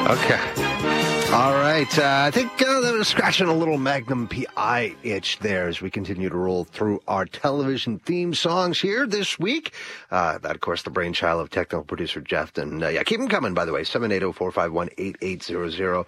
Okay. All right. I think that was scratching a little Magnum PI itch there as we continue to roll through our television theme songs here this week. That, of course, the brainchild of technical producer Jeff. And keep them coming, by the way. 780-451-8800.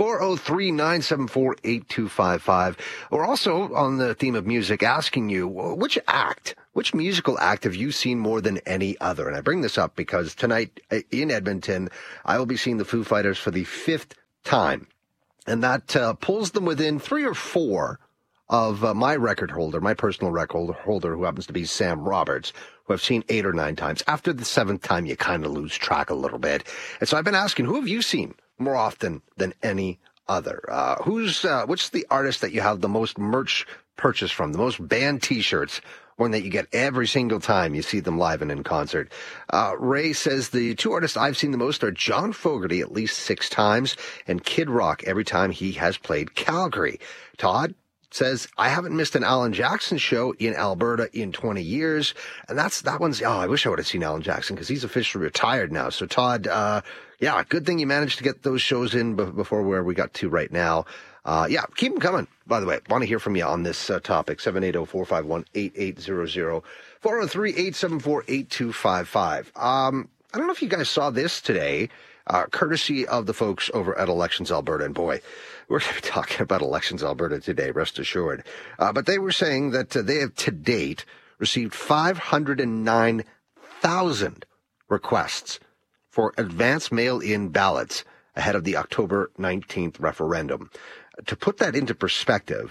403-974-8255. We're also on the theme of music asking you, which musical act have you seen more than any other? And I bring this up because tonight in Edmonton, I will be seeing the Foo Fighters for the 5th time. And that pulls them within 3 or 4 of my record holder, my personal record holder, who happens to be Sam Roberts, who I've seen 8 or 9 times. After the 7th time, you kind of lose track a little bit. And so I've been asking, who have you seen more often than any other? Which is the artist that you have the most merch purchased from, the most band T-shirts, one that you get every single time you see them live and in concert? Ray says the 2 artists I've seen the most are John Fogerty at least 6 times and Kid Rock every time he has played Calgary. Todd says, I haven't missed an Alan Jackson show in Alberta in 20 years. And that one's, I wish I would have seen Alan Jackson because he's officially retired now. So Todd, good thing you managed to get those shows in before where we got to right now. Keep them coming. By the way, want to hear from you on this topic. 780-451-8800. 403-874-8255. I don't know if you guys saw this today, courtesy of the folks over at Elections Alberta. And boy, we're going to be talking about Elections Alberta today, rest assured. But they were saying that they have to date received 509,000 requests for advance mail-in ballots ahead of the October 19th referendum. To put that into perspective,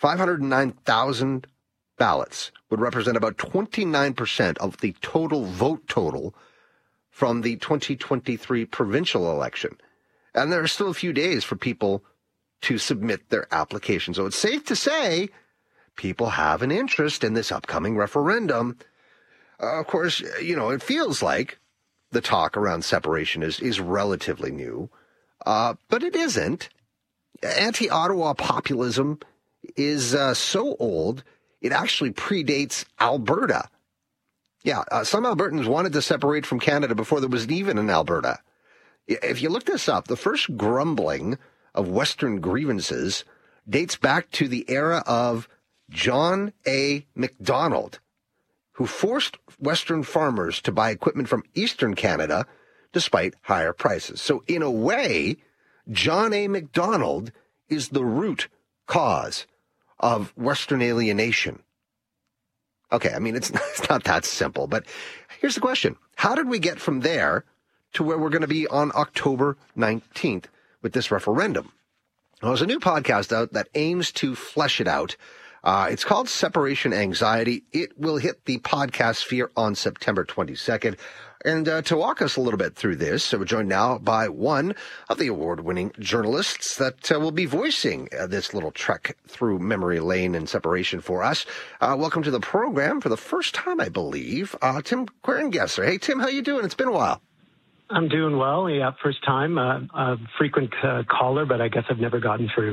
509,000 ballots would represent about 29% of the total vote total from the 2023 provincial election. And there are still a few days for people to submit their application. So it's safe to say people have an interest in this upcoming referendum. Of course, it feels like the talk around separation is relatively new, but it isn't. Anti-Ottawa populism is so old, it actually predates Alberta. Some Albertans wanted to separate from Canada before there was even an Alberta. If you look this up, the first grumbling of Western grievances dates back to the era of John A. Macdonald, who forced Western farmers to buy equipment from Eastern Canada despite higher prices. So in a way, John A. Macdonald is the root cause of Western alienation. Okay, I mean, it's not that simple, but here's the question. How did we get from there to where we're going to be on October 19th with this referendum? Well, there's a new podcast out that aims to flesh it out. It's called Separation Anxiety. It will hit the podcast sphere on September 22nd. And to walk us a little bit through this, we're joined now by one of the award-winning journalists that will be voicing this little trek through memory lane and separation for us. Welcome to the program for the first time, I believe, Tim Querengesser. Hey, Tim, how you doing? It's been a while. I'm doing well. Yeah, first time, a frequent caller, but I guess I've never gotten through.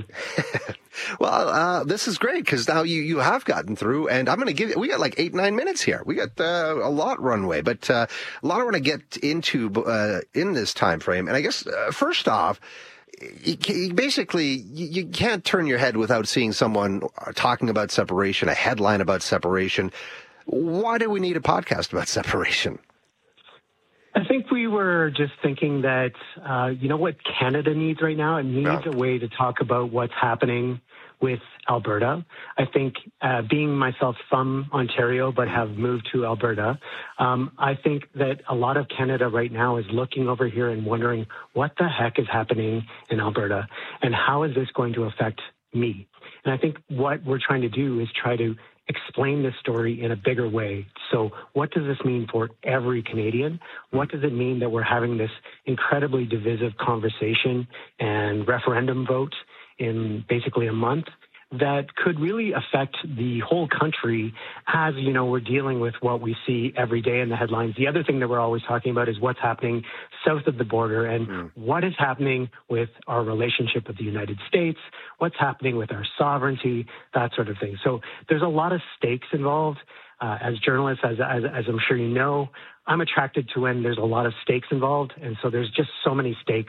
Well, this is great because now you have gotten through, and I'm going to give you, we got like 8-9 minutes here. We got a lot runway, but a lot I want to get into in this time frame. And I guess first off, you can't turn your head without seeing someone talking about separation, a headline about separation. Why do we need a podcast about separation? I think we were just thinking that, what Canada needs right now? It needs a way to talk about what's happening with Alberta. I think being myself from Ontario but have moved to Alberta, I think that a lot of Canada right now is looking over here and wondering what the heck is happening in Alberta and how is this going to affect me? And I think what we're trying to do is try to explain this story in a bigger way. So what does this mean for every Canadian? What does it mean that we're having this incredibly divisive conversation and referendum vote in basically a month that could really affect the whole country as, we're dealing with what we see every day in the headlines. The other thing that we're always talking about is what's happening south of the border and what is happening with our relationship with the United States, what's happening with our sovereignty, that sort of thing. So there's a lot of stakes involved. As journalists, as I'm sure you know, I'm attracted to when there's a lot of stakes involved. And so there's just so many stakes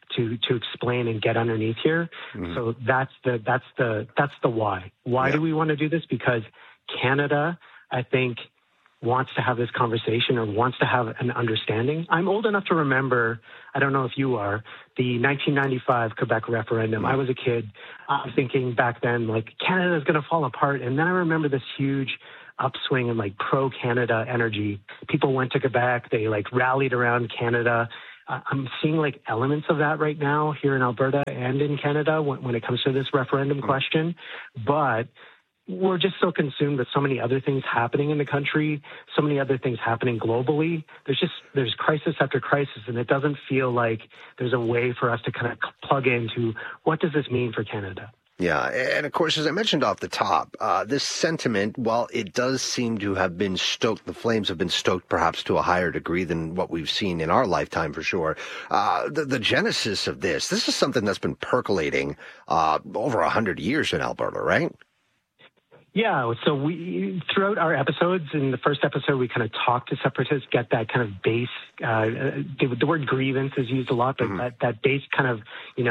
to explain and get underneath here. Mm-hmm. So that's the why. Why do we want to do this? Because Canada, I think, wants to have this conversation or wants to have an understanding. I'm old enough to remember, I don't know if you are, the 1995 Quebec referendum. Mm-hmm. I was a kid thinking back then, like, Canada is going to fall apart. And then I remember this huge upswing in like pro-Canada energy. People went to Quebec. They like rallied around Canada. I'm seeing like elements of that right now here in Alberta and in Canada when it comes to this referendum question. But we're just so consumed with so many other things happening in the country, so many other things happening globally. There's crisis after crisis, and it doesn't feel like there's a way for us to kind of plug into what does this mean for Canada. Yeah, and of course, as I mentioned off the top, this sentiment, while it does seem to have been stoked, the flames have been stoked perhaps to a higher degree than what we've seen in our lifetime for sure. The genesis of this is something that's been percolating over 100 years in Alberta, right? Yeah, so we throughout our episodes, in the first episode, we kind of talk to separatists, get that kind of base, the word grievance is used a lot, but that base kind of,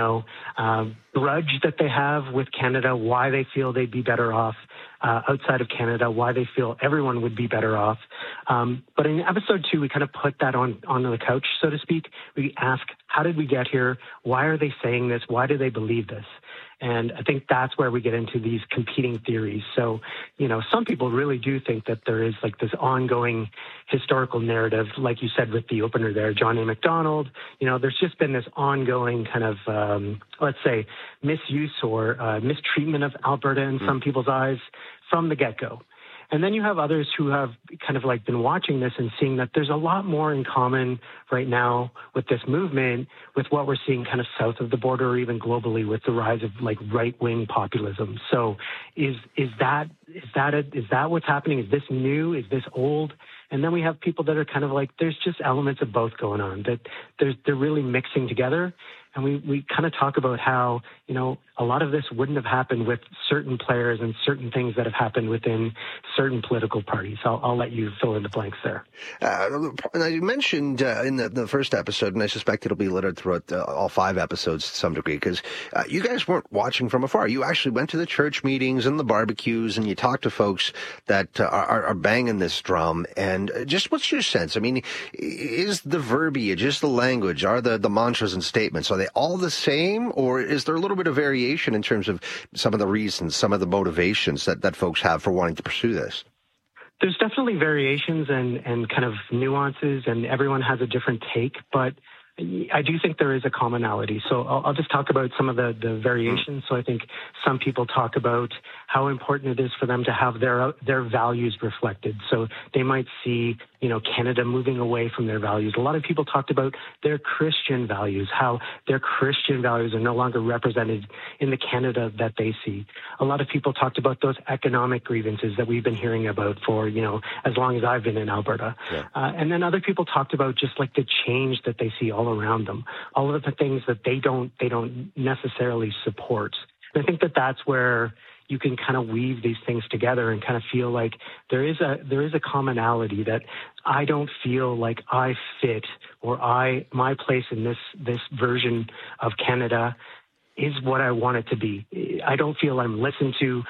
grudge that they have with Canada, why they feel they'd be better off outside of Canada, why they feel everyone would be better off. But in episode 2, we kind of put that on the couch, so to speak. We ask, how did we get here? Why are they saying this? Why do they believe this? And I think that's where we get into these competing theories. So, some people really do think that there is like this ongoing historical narrative, like you said with the opener there, John A. Macdonald. There's just been this ongoing kind of, let's say, misuse or mistreatment of Alberta in some people's eyes from the get-go. And then you have others who have kind of like been watching this and seeing that there's a lot more in common right now with this movement, with what we're seeing kind of south of the border or even globally with the rise of like right-wing populism. So is that what's happening? Is this new? Is this old? And then we have people that are kind of like, there's just elements of both going on, that they're really mixing together. And we kind of talk about how, a lot of this wouldn't have happened with certain players and certain things that have happened within certain political parties. I'll let you fill in the blanks there. Now you mentioned in the first episode, and I suspect it'll be littered throughout all 5 episodes to some degree, because you guys weren't watching from afar. You actually went to the church meetings and the barbecues, and you talked to folks that are banging this drum. And just what's your sense? I mean, is the verbiage, is the language, are the mantras and statements, are they all the same, or is there a little bit of variation in terms of some of the reasons, some of the motivations that folks have for wanting to pursue this? There's definitely variations and kind of nuances, and everyone has a different take, but I do think there is a commonality. So I'll just talk about some of the variations. So I think some people talk about how important it is for them to have their values reflected. So they might see, Canada moving away from their values. A lot of people talked about their Christian values, how their Christian values are no longer represented in the Canada that they see. A lot of people talked about those economic grievances that we've been hearing about for, as long as I've been in Alberta. Yeah. And then other people talked about just like the change that they see all around them, all of the things that they don't necessarily support. And I think that's where you can kind of weave these things together and kind of feel like there is a commonality, that I don't feel like I fit, or my place in this version of Canada is what I want it to be. I don't feel I'm listened to.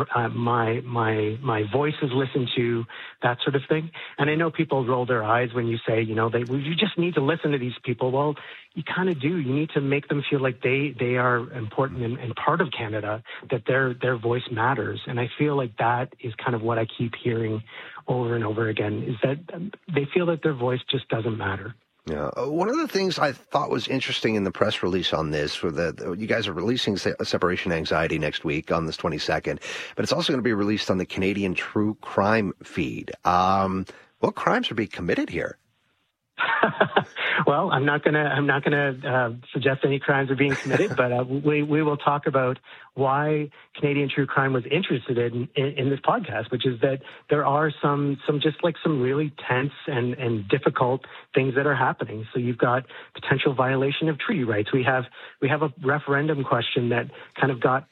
My voice is listened to, that sort of thing. And I know people roll their eyes when you say, you just need to listen to these people. Well, you kind of do. You need to make them feel like they are important and part of Canada, that their voice matters. And I feel like that is kind of what I keep hearing over and over again, is that they feel that their voice just doesn't matter. Yeah. One of the things I thought was interesting in the press release on this, you guys are releasing Separation Anxiety next week on this 22nd, but it's also going to be released on the Canadian True Crime feed. What crimes are being committed here? Well, I'm not gonna suggest any crimes are being committed, but we will talk about why Canadian True Crime was interested in this podcast, which is that there are some really tense and difficult things that are happening. So you've got potential violation of treaty rights. We have a referendum question that kind of got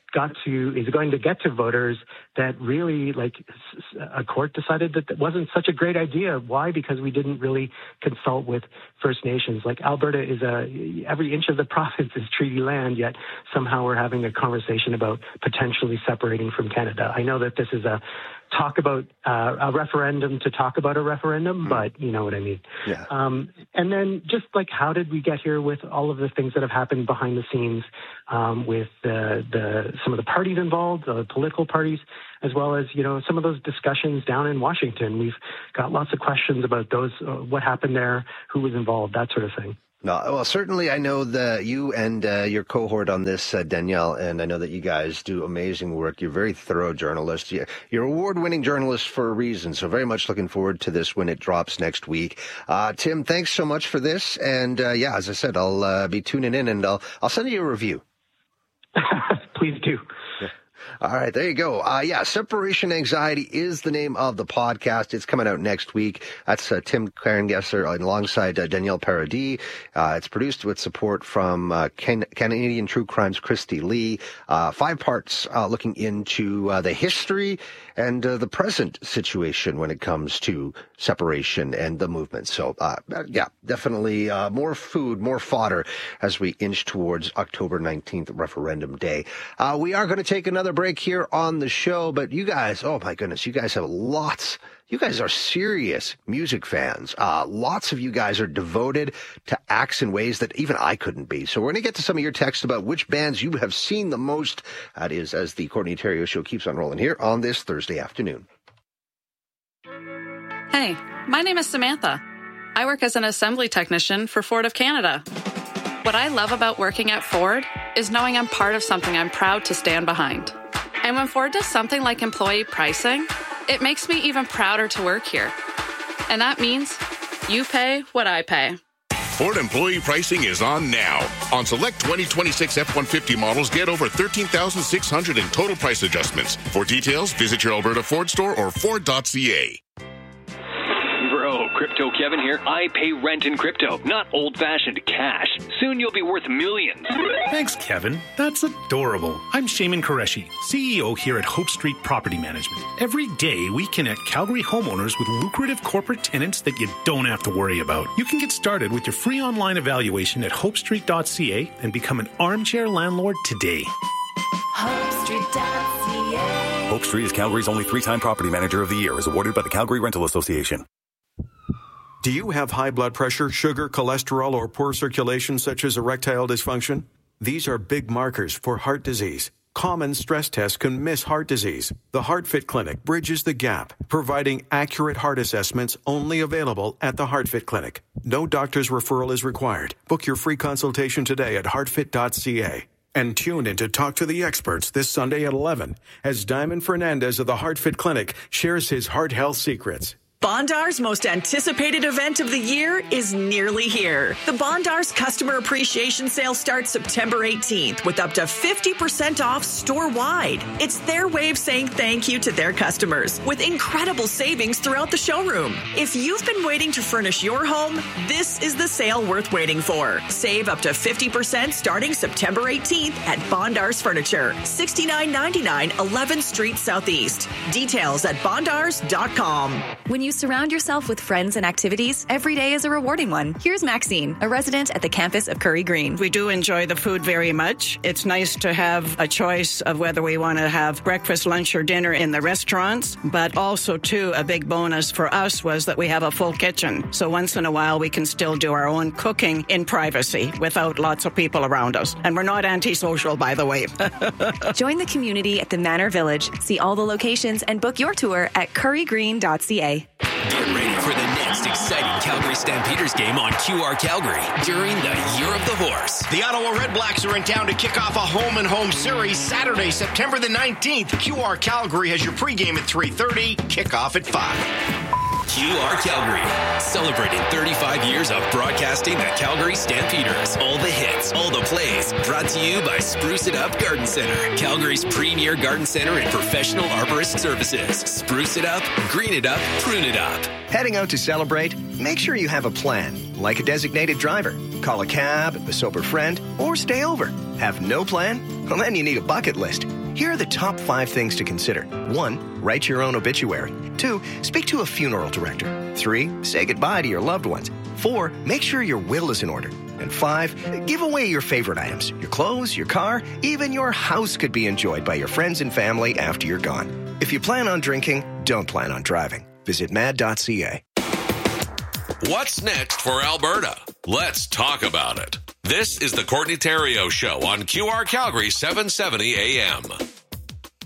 is going to get to voters that really, like, a court decided that wasn't such a great idea. Why? Because we didn't really consult with First Nations. Like, Alberta is every inch of the province is treaty land, yet somehow we're having a conversation about potentially separating from Canada. I know that this is a referendum to talk about a referendum, but you know what I mean. Yeah. And then just like, how did we get here with all of the things that have happened behind the scenes with some of the parties involved, the political parties, as well as, you know, some of those discussions down in Washington. We've got lots of questions about those, what happened there, who was involved, that sort of thing. No, well, certainly I know that you and your cohort on this, Danielle, and I know that you guys do amazing work. You're very thorough journalists. You're award-winning journalists for a reason, so very much looking forward to this when it drops next week. Tim, thanks so much for this, and as I said, I'll be tuning in, and I'll send you a review. Please do. All right, there you go. Separation Anxiety is the name of the podcast. It's coming out next week. That's Tim Cairngesser alongside Danielle Paradis. It's produced with support from Canadian True Crime's Christy Lee. 5 parts looking into the history and the present situation when it comes to separation and the movement. So, definitely more food, more fodder as we inch towards October 19th, referendum day. We are going to take another break here on the show, but you guys, oh my goodness, you guys have lots. You guys are serious music fans. Lots of you guys are devoted to acts in ways that even I couldn't be. So we're going to get to some of your texts about which bands you have seen the most. That is as the Courtney Theriault Show keeps on rolling here on this Thursday afternoon. Hey, my name is Samantha. I work as an assembly technician for Ford of Canada. What I love about working at Ford is knowing I'm part of something I'm proud to stand behind. And when Ford does something like employee pricing, it makes me even prouder to work here. And that means you pay what I pay. Ford employee pricing is on now. On select 2026 F-150 models, get over $13,600 in total price adjustments. For details, visit your Alberta Ford store or Ford.ca. Bro, Crypto Kevin here. I pay rent in crypto, not old-fashioned cash. Soon you'll be worth millions. Thanks, Kevin. That's adorable. I'm Shaiman Qureshi, CEO here at Hope Street Property Management. Every day, we connect Calgary homeowners with lucrative corporate tenants that you don't have to worry about. You can get started with your free online evaluation at hopestreet.ca and become an armchair landlord today. HopeStreet.ca. Hope Street is Calgary's only 3-time Property Manager of the Year, is awarded by the Calgary Rental Association. Do you have high blood pressure, sugar, cholesterol, or poor circulation such as erectile dysfunction? These are big markers for heart disease. Common stress tests can miss heart disease. The HeartFit Clinic bridges the gap, providing accurate heart assessments only available at the HeartFit Clinic. No doctor's referral is required. Book your free consultation today at heartfit.ca. And tune in to Talk to the Experts this Sunday at 11 as Diamond Fernandez of the HeartFit Clinic shares his heart health secrets. Bondar's most anticipated event of the year is nearly here. The Bondar's Customer Appreciation Sale starts September 18th with up to 50% off store-wide. It's their way of saying thank you to their customers with incredible savings throughout the showroom. If you've been waiting to furnish your home, this is the sale worth waiting for. Save up to 50% starting September 18th at Bondar's Furniture, 6999 11th Street Southeast. Details at bondars.com. When you surround yourself with friends and activities, every day is a rewarding one. Here's Maxine, a resident at the campus of Curry Green. We do enjoy the food very much. It's nice to have a choice of whether we want to have breakfast, lunch, or dinner in the restaurants. But also, too, a big bonus for us was that we have a full kitchen. So once in a while, we can still do our own cooking in privacy without lots of people around us. And we're not antisocial, by the way. Join the community at the Manor Village. See all the locations and book your tour at currygreen.ca. Get ready for the next exciting Calgary Stampeders game on QR Calgary during the Year of the Horse. The Ottawa Redblacks are in town to kick off a home-and-home series Saturday, September the 19th. QR Calgary has your pregame at 3:30, kickoff at 5. QR Calgary, celebrating 35 years of broadcasting the Calgary Stampeders. All the hits, all the plays, brought to you by Spruce It Up Garden Center, Calgary's premier garden center and professional arborist services. Spruce it up, green it up, prune it up. Heading out to celebrate? Make sure you have a plan, like a designated driver. Call a cab, a sober friend, or stay over. Have no plan? Well, then you need a bucket list. Here are the top 5 things to consider. 1. Write your own obituary. 2. Speak to a funeral director. 3. Say goodbye to your loved ones. 4. Make sure your will is in order. And 5. Give away your favorite items. Your clothes, your car, even your house could be enjoyed by your friends and family after you're gone. If you plan on drinking, don't plan on driving. Visit mad.ca. What's next for Alberta? Let's talk about it. This is the Courtney Theriault Show on QR Calgary 770 AM.